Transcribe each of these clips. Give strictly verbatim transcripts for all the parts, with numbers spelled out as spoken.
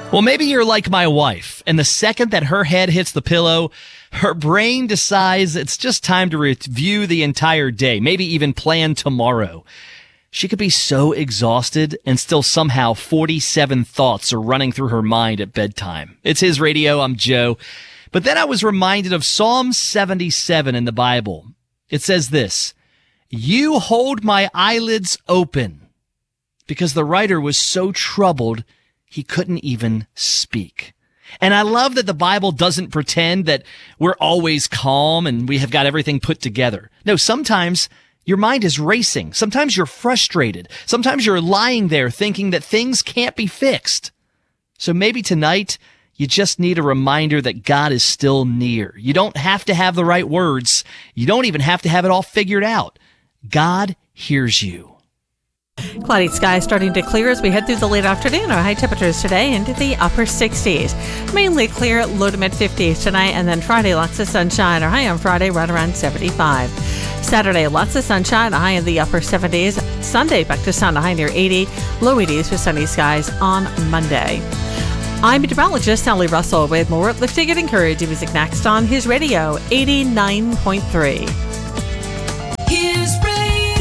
Well, maybe you're like my wife, and the second that her head hits the pillow, her brain decides it's just time to review the entire day, maybe even plan tomorrow. She could be so exhausted and still somehow forty-seven thoughts are running through her mind at bedtime. It's His Radio, I'm Joe. But then I was reminded of Psalm seventy-seven in the Bible. It says this, "You hold my eyelids open," because the writer was so troubled he couldn't even speak. And I love that the Bible doesn't pretend that we're always calm and we have got everything put together. No, sometimes your mind is racing. Sometimes you're frustrated. Sometimes you're lying there thinking that things can't be fixed. So maybe tonight you just need a reminder that God is still near. You don't have to have the right words. You don't even have to have it all figured out. God hears you. Cloudy skies starting to clear as we head through the late afternoon. Our high temperatures today into the upper sixties. Mainly clear, low to mid fifties tonight, and then Friday, lots of sunshine. Our high on Friday right around seventy-five. Saturday, lots of sunshine, a high in the upper seventies. Sunday, back to sun, a high near eighty. Low eighties with sunny skies on Monday. I'm meteorologist Sally Russell with more uplifting and encouraging music next on His Radio eighty-nine point three. His Radio.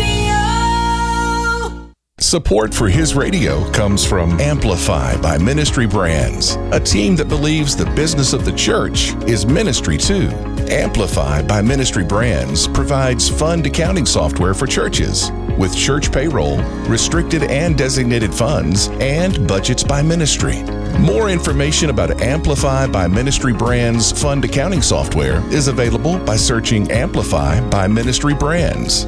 Support for His Radio comes from Amplify by Ministry Brands, a team that believes the business of the church is ministry too. Amplify by Ministry Brands provides fund accounting software for churches with church payroll, restricted and designated funds, and budgets by ministry. More information about Amplify by Ministry Brands fund accounting software is available by searching Amplify by Ministry Brands.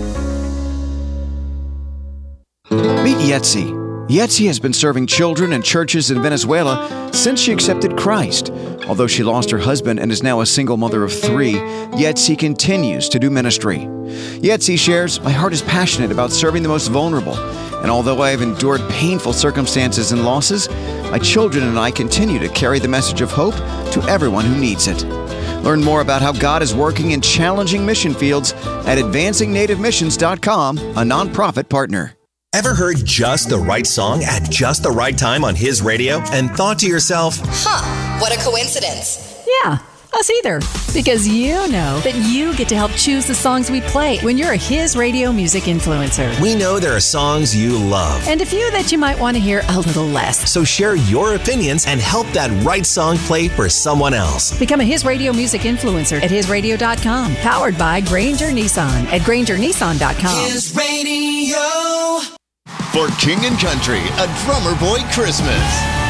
Meet Yetzi. Yetzi has been serving children and churches in Venezuela since she accepted Christ. Although she lost her husband and is now a single mother of three, Yetzi continues to do ministry. Yetzi shares, "My heart is passionate about serving the most vulnerable, and although I have endured painful circumstances and losses, my children and I continue to carry the message of hope to everyone who needs it." Learn more about how God is working in challenging mission fields at advancing native missions dot com, a nonprofit partner. Ever heard just the right song at just the right time on His Radio and thought to yourself, huh, what a coincidence. Yeah, us either. Because you know that you get to help choose the songs we play when you're a His Radio music influencer. we know there are songs you love. And a few that you might want to hear a little less. So share your opinions and help that right song play for someone else. Become a His Radio music influencer at his radio dot com. Powered by Granger Nissan at granger nissan dot com. His Radio. For King and Country, a Drummer Boy Christmas.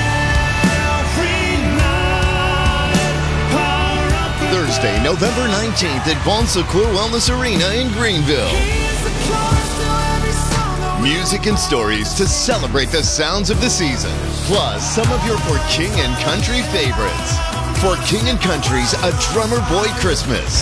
Thursday, November nineteenth at Bon Secours Wellness Arena in Greenville. Music and stories to celebrate the sounds of the season, plus some of your For King and Country favorites. For King and Country's A Drummer Boy Christmas.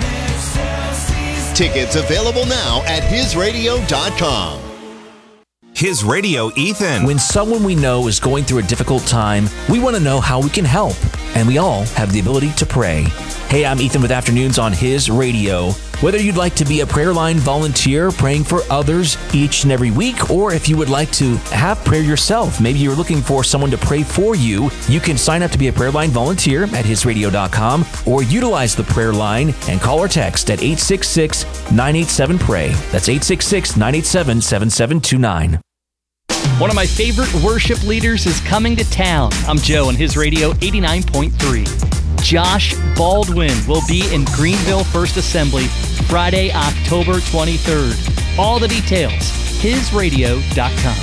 Tickets available now at his radio dot com. His Radio, Ethan. When someone we know is going through a difficult time, we want to know how we can help. And we all have the ability to pray. Hey, I'm Ethan with Afternoons on His Radio. Whether you'd like to be a prayer line volunteer praying for others each and every week, or if you would like to have prayer yourself, maybe you're looking for someone to pray for you, you can sign up to be a prayer line volunteer at his radio dot com or utilize the prayer line and call or text at eight six six, nine eight seven, P R A Y. That's eight six six, nine eight seven, seven seven two nine. One of my favorite worship leaders is coming to town. I'm Joe on His Radio eighty-nine point three. Josh Baldwin will be in Greenville First Assembly Friday, October twenty-third. All the details, his radio dot com.